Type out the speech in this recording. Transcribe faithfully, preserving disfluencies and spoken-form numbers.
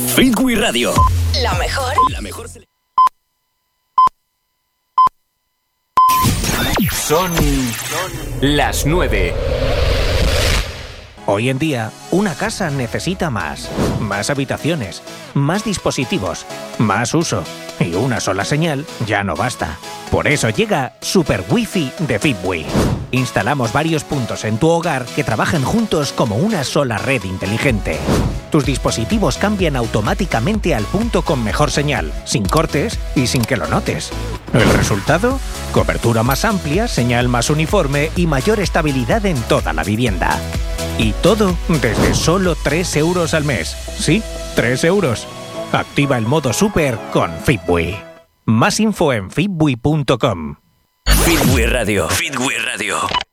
Fitwi Radio. La mejor. La mejor. Son las nueve. Hoy en día, una casa necesita más. Más habitaciones, más dispositivos, más uso. Y una sola señal ya no basta. Por eso llega Super Wi-Fi de Fitwi. Instalamos varios puntos en tu hogar que trabajan juntos como una sola red inteligente. Tus dispositivos cambian automáticamente al punto con mejor señal, sin cortes y sin que lo notes. ¿El resultado? Cobertura más amplia, señal más uniforme y mayor estabilidad en toda la vivienda. Y todo desde solo tres euros al mes. Sí, tres euros. Activa el modo Super con Fitwi. Más info en fitwi punto com. Fitwi Radio. Fitwi Radio.